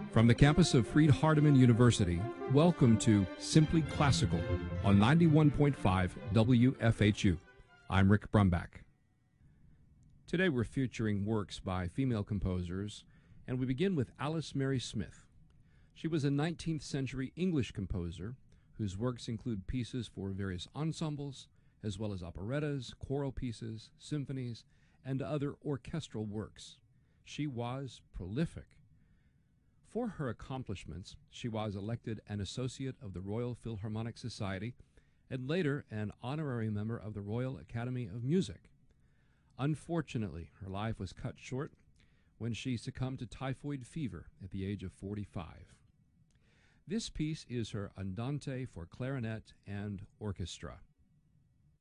From the campus of Freed-Hardeman University, welcome to Simply Classical on 91.5 WFHU. I'm Rick Brumbach. Today we're featuring works by female composers, and we begin with Alice Mary Smith. She was a 19th century English composer whose works include pieces for various ensembles, as well as operettas, choral pieces, symphonies, and other orchestral works. She was prolific. For her accomplishments, she was elected an Associate of the Royal Philharmonic Society and later an honorary member of the Royal Academy of Music. Unfortunately, her life was cut short when she succumbed to typhoid fever at the age of 45. This piece is her Andante for clarinet and orchestra.